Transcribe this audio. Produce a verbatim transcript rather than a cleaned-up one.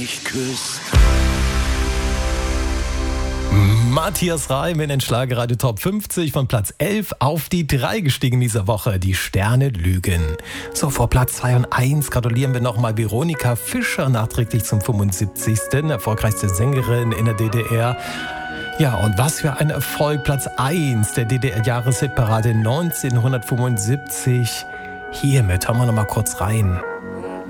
mich küsst. Matthias Reim in den Schlagerradio Top fünfzig von Platz elf auf die drei gestiegen dieser Woche. Die Sterne lügen. So, vor Platz zwei und eins gratulieren wir nochmal Veronika Fischer nachträglich zum fünfundsiebzigsten Erfolgreichste Sängerin in der D D R. Ja, und was für ein Erfolg. Platz eins der D D R-Jahreshitparade neunzehnhundertfünfundsiebzig. Hiermit hören wir nochmal kurz rein.